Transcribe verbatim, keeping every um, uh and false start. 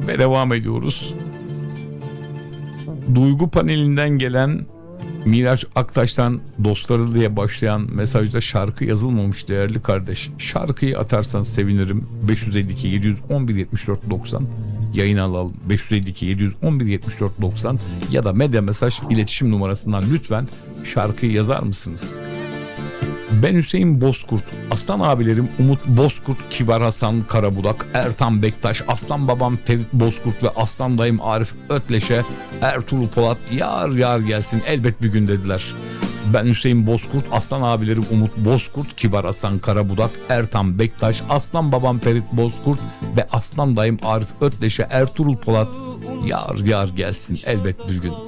Ve devam ediyoruz. Duygu panelinden gelen Miraç Aktaş'tan dostları diye başlayan mesajda şarkı yazılmamış değerli kardeş. Şarkıyı atarsan sevinirim. beş yüz elli iki yedi yüz on bir yetmiş dört doksan yayın alalım. beş yüz elli iki yedi yüz on bir yetmiş dört doksan ya da medya mesaj iletişim numarasından lütfen şarkıyı yazar mısınız? Ben Hüseyin Bozkurt, aslan abilerim Umut Bozkurt, Kibar Hasan Karabudak, Ertan Bektaş, aslan babam Ferit Bozkurt ve aslan dayım Arif Ötleş'e Ertuğrul Polat yar yar gelsin elbet bir gün dediler. Ben Hüseyin Bozkurt, aslan abilerim Umut Bozkurt, Kibar Hasan Karabudak, Ertan Bektaş, aslan babam Ferit Bozkurt ve aslan dayım Arif Ötleş'e Ertuğrul Polat yar yar gelsin elbet bir gün.